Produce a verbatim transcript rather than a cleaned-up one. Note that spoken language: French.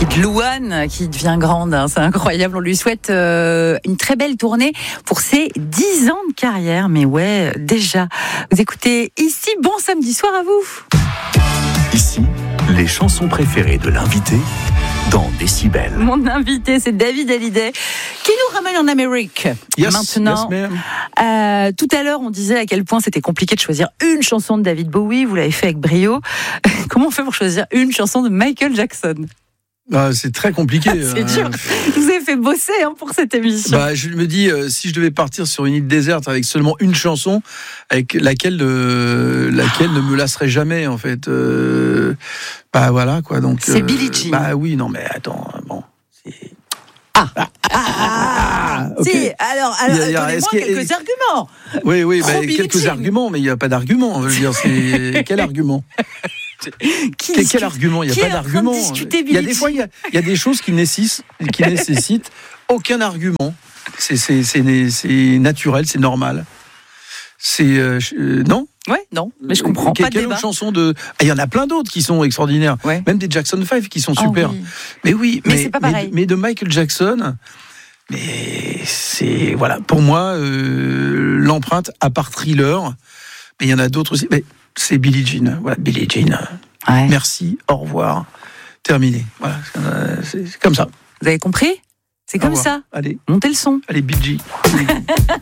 petite Louane qui devient grande, hein, c'est incroyable. On lui souhaite euh, une très belle tournée pour ses dix ans de carrière. Mais ouais, déjà. Vous écoutez ici, bon samedi soir à vous. Ici, les chansons préférées de l'invité dans Décibel. Mon invité, c'est David Hallyday, qui nous ramène en Amérique. Yes, Maintenant, yes, euh, tout à l'heure, on disait à quel point c'était compliqué de choisir une chanson de David Bowie. Vous l'avez fait avec brio. Comment on fait pour choisir une chanson de Michael Jackson ? Ah, c'est très compliqué. C'est dur. Je vous ai fait bosser hein, pour cette émission. Bah, je me dis, euh, si je devais partir sur une île déserte avec seulement une chanson, avec laquelle, euh, laquelle ne me lasserait jamais, en fait. Euh, bah voilà, quoi. Donc, c'est euh, Billie Jean. Bah oui, non, mais attends, bon. C'est... Ah, ah, ah, ah okay. Si, alors, alors il y a, donnez-moi a, quelques a... arguments. Oui, oui, bah, quelques Jean. arguments, mais il n'y a pas d'argument. Je veux dire, c'est... Quel argument ? Qui quel, quel argument ? Il n'y a pas d'argument. Il y a des fois, il y a, il y a des choses qui nécessitent, qui nécessitent aucun argument. C'est, c'est, c'est, c'est naturel, c'est normal. C'est euh, non ? Ouais, non, mais je comprends Quelle, pas de quelle débat. autre chanson de ah, il y en a plein d'autres qui sont extraordinaires. Ouais. Même des Jackson five qui sont super. Oh, oui. Mais oui, mais, mais c'est pas pareil. Mais, mais de Michael Jackson, mais c'est voilà pour moi euh, l'empreinte à part Thriller. Mais il y en a d'autres aussi. Mais c'est Billie Jean. Voilà, Billie Jean. Ouais. Merci, au revoir, terminé. Voilà, c'est, c'est comme ça. Vous avez compris ? C'est comme ça. Allez, montez le son. Allez, Billie Jean.